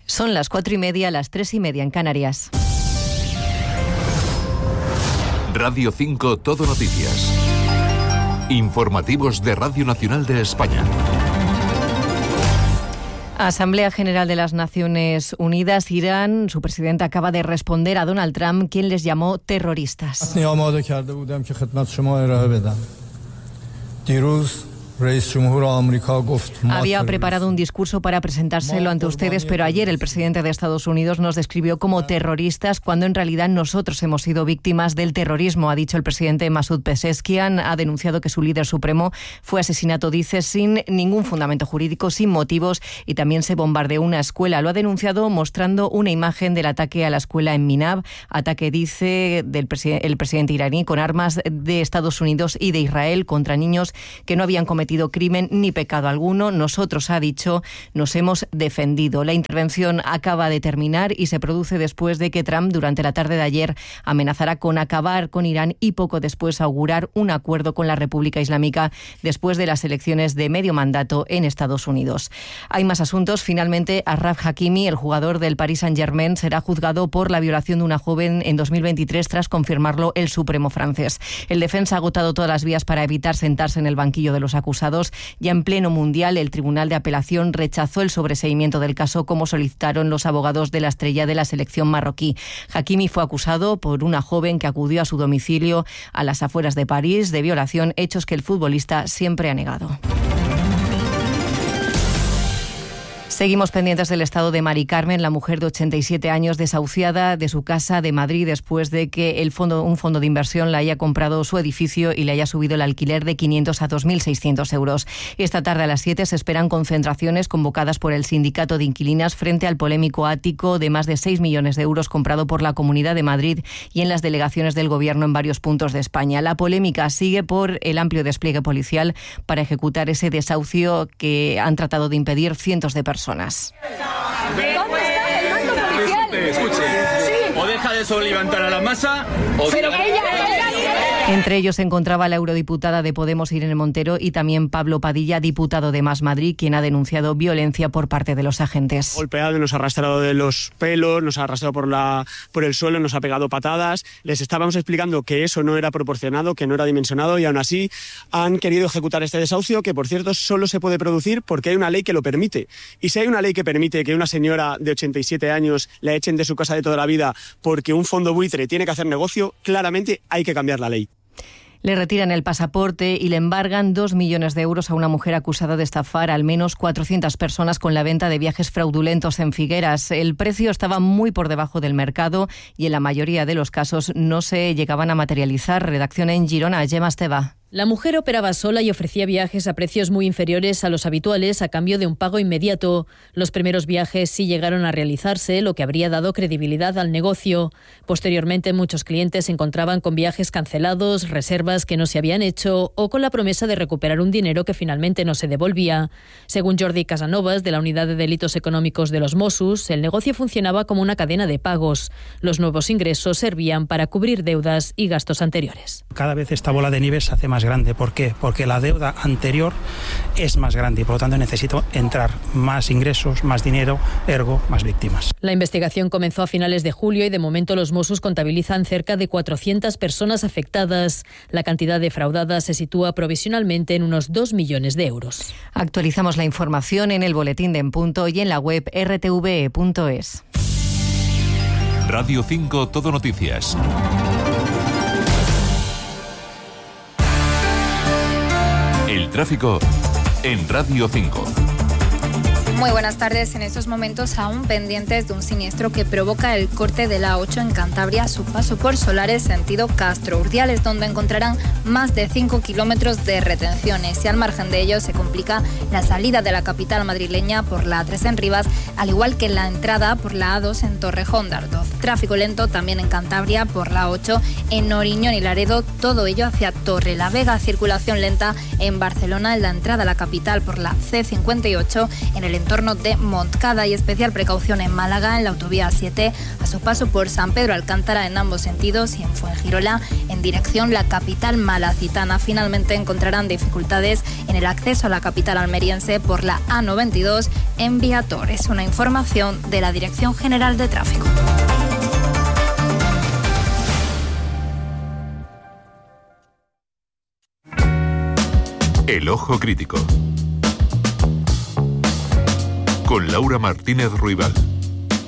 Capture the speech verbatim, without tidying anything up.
Son las cuatro y media, las tres y media en Canarias. Radio cinco Todo Noticias. Informativos de Radio Nacional de España. Asamblea General de las Naciones Unidas. Irán, su presidente acaba de responder a Donald Trump, quien les llamó terroristas. Había preparado un discurso para presentárselo ante ustedes, pero ayer el presidente de Estados Unidos nos describió como terroristas cuando en realidad nosotros hemos sido víctimas del terrorismo, ha dicho el presidente Masoud Pezeshkian. Ha denunciado que su líder supremo fue asesinado, dice, sin ningún fundamento jurídico, sin motivos, y también se bombardeó una escuela. Lo ha denunciado mostrando una imagen del ataque a la escuela en Minab, ataque, dice, del preside- el presidente iraní con armas de Estados Unidos y de Israel contra niños que no habían cometido crimen ni pecado alguno. Nosotros, ha dicho, nos hemos defendido. La intervención acaba de terminar y se produce después de que Trump, durante la tarde de ayer, amenazara con acabar con Irán y poco después augurar un acuerdo con la República Islámica después de las elecciones de medio mandato en Estados Unidos. Hay más asuntos. Finalmente, Achraf Hakimi, el jugador del Paris Saint-Germain, será juzgado por la violación de una joven en dos mil veintitrés tras confirmarlo el Supremo francés. El defensa ha agotado todas las vías para evitar sentarse en el banquillo de los acusados. Ya en pleno mundial, el Tribunal de Apelación rechazó el sobreseimiento del caso, como solicitaron los abogados de la estrella de la selección marroquí. Hakimi fue acusado por una joven que acudió a su domicilio a las afueras de París de violación, hechos que el futbolista siempre ha negado. Seguimos pendientes del estado de Mari Carmen, la mujer de ochenta y siete años desahuciada de su casa de Madrid después de que el fondo, un fondo de inversión le haya comprado su edificio y le haya subido el alquiler de quinientos a dos mil seiscientos euros. Esta tarde a las siete se esperan concentraciones convocadas por el Sindicato de Inquilinas frente al polémico ático de más de seis millones de euros comprado por la Comunidad de Madrid y en las delegaciones del Gobierno en varios puntos de España. La polémica sigue por el amplio despliegue policial para ejecutar ese desahucio que han tratado de impedir cientos de personas. ¿Dónde está el mando policial? Escuche, sí. O deja de soliviantar a la masa o... Pero ella, ella, ella. Entre ellos se encontraba la eurodiputada de Podemos, Irene Montero, y también Pablo Padilla, diputado de Más Madrid, quien ha denunciado violencia por parte de los agentes. Golpeado, nos ha arrastrado de los pelos, nos ha arrastrado por, la, por el suelo, nos ha pegado patadas. Les estábamos explicando que eso no era proporcionado, que no era dimensionado, y aún así han querido ejecutar este desahucio, que por cierto solo se puede producir porque hay una ley que lo permite. Y si hay una ley que permite que una señora de ochenta y siete años la echen de su casa de toda la vida porque un fondo buitre tiene que hacer negocio, claramente hay que cambiar la ley. Le retiran el pasaporte y le embargan dos millones de euros a una mujer acusada de estafar al menos cuatrocientas personas con la venta de viajes fraudulentos en Figueras. El precio estaba muy por debajo del mercado y en la mayoría de los casos no se llegaban a materializar. Redacción en Girona, Gemma Esteva. La mujer operaba sola y ofrecía viajes a precios muy inferiores a los habituales a cambio de un pago inmediato. Los primeros viajes sí llegaron a realizarse, lo que habría dado credibilidad al negocio. Posteriormente, muchos clientes se encontraban con viajes cancelados, reservas que no se habían hecho o con la promesa de recuperar un dinero que finalmente no se devolvía. Según Jordi Casanovas, de la Unidad de Delitos Económicos de los Mossos, el negocio funcionaba como una cadena de pagos. Los nuevos ingresos servían para cubrir deudas y gastos anteriores. Cada vez esta bola de nieve se hace más grande. ¿Por qué? Porque la deuda anterior es más grande y por lo tanto necesito entrar más ingresos, más dinero, ergo más víctimas. La investigación comenzó a finales de julio y de momento los Mossos contabilizan cerca de cuatrocientas personas afectadas. La cantidad defraudada se sitúa provisionalmente en unos dos millones de euros. Actualizamos la información en el boletín de En Punto y en la web r t v e punto es. Radio cinco Todo Noticias. El tráfico en Radio cinco. Muy buenas tardes. En estos momentos aún pendientes de un siniestro que provoca el corte de la A ocho en Cantabria a su paso por Solares, sentido Castro Urdiales, donde encontrarán más de cinco kilómetros de retenciones. Y al margen de ello se complica la salida de la capital madrileña por la A tres en Rivas, al igual que la entrada por la A dos en Torrejón de Ardoz. Tráfico lento también en Cantabria por la A ocho en Noriñón y Laredo, todo ello hacia Torrelavega. Circulación lenta en Barcelona en la entrada a la capital por la C cincuenta y ocho en el entorno de Montcada, y especial precaución en Málaga, en la autovía siete, a su paso por San Pedro Alcántara en ambos sentidos, y en Fuengirola en dirección la capital malacitana. Finalmente encontrarán dificultades en el acceso a la capital almeriense por la A noventa y dos en Viator. Es una información de la Dirección General de Tráfico. El Ojo Crítico con Laura Martínez Ruibal.